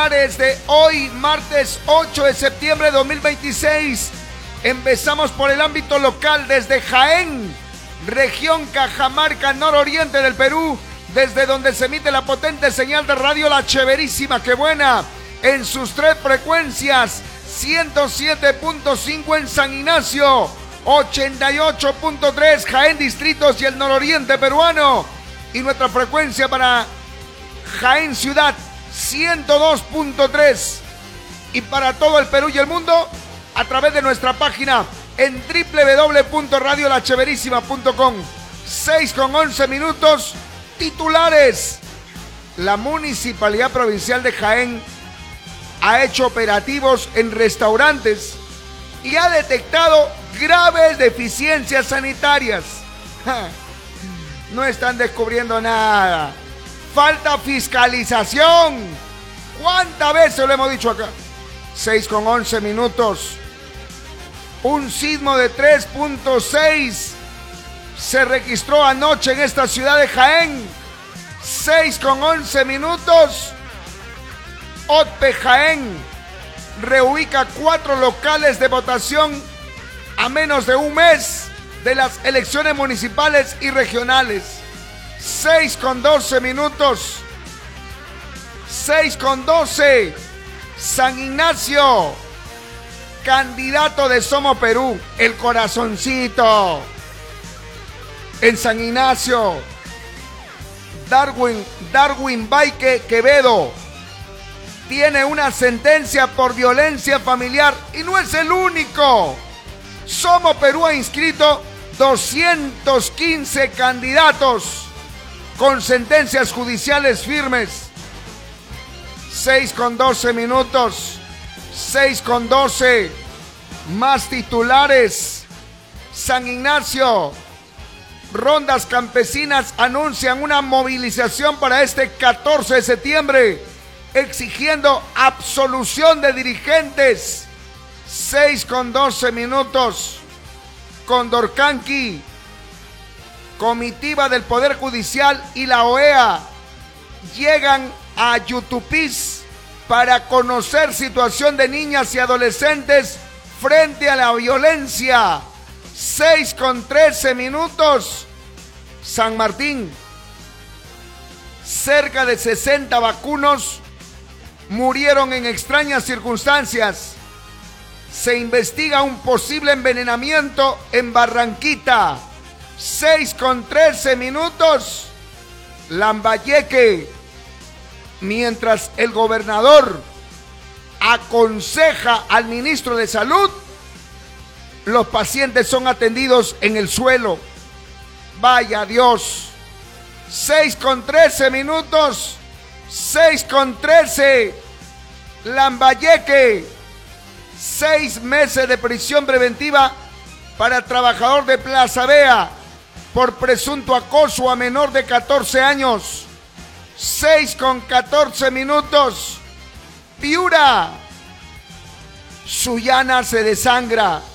titulares de hoy, martes 8 de septiembre de 2026. Empezamos por el ámbito local desde Jaén, región Cajamarca, nororiente del Perú, desde donde se emite la potente señal de radio La Chéverísima, qué buena, en sus 3 frecuencias, 107.5 en San Ignacio, 88.3 Jaén Distritos y el nororiente peruano, y nuestra frecuencia para Jaén Ciudad, 102.3, y para todo el Perú y el mundo a través de nuestra página en www.radiolacheverísima.com. 6:11 minutos. Titulares. La Municipalidad Provincial de Jaén ha hecho operativos en restaurantes y ha detectado graves deficiencias sanitarias. No están descubriendo nada. Falta fiscalización. ¿Cuántas veces lo hemos dicho acá? 6:11 minutos. Un sismo de 3.6 se registró anoche en esta ciudad de Jaén. 6:11 minutos. OTPE Jaén reubica 4 locales de votación a menos de un mes de las elecciones municipales y regionales. 6:12 minutos. 6:12. San Ignacio, candidato de Somos Perú, el corazoncito. En San Ignacio, Darwin Baike Quevedo tiene una sentencia por violencia familiar y no es el único. Somos Perú ha inscrito 215 candidatos con sentencias judiciales firmes. 6:12 minutos. 6:12. Más titulares. San Ignacio. Rondas campesinas anuncian una movilización para este 14 de septiembre, exigiendo absolución de dirigentes. 6:12 minutos. Condorcanqui. Comitiva del Poder Judicial y la OEA llegan a Yutupís para conocer situación de niñas y adolescentes frente a la violencia. 6:13 minutos. San Martín. Cerca de 60 vacunos murieron en extrañas circunstancias. Se investiga un posible envenenamiento en Barranquita. 6:13 minutos. Lambayeque. Mientras el gobernador aconseja al ministro de Salud, los pacientes son atendidos en el suelo. Vaya Dios. 6:13 minutos. 6:13. Lambayeque. 6 meses de prisión preventiva para trabajador de Plaza Vea por presunto acoso a menor de 14 años. 6:14 minutos. Piura. Sullana se desangra.